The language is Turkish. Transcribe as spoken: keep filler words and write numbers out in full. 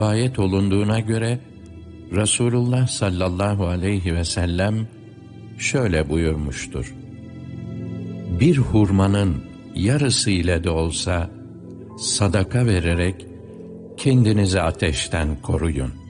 Rivayet olunduğuna göre Resulullah sallallahu aleyhi ve sellem şöyle buyurmuştur: Bir hurmanın yarısı ile de olsa sadaka vererek kendinizi ateşten koruyun.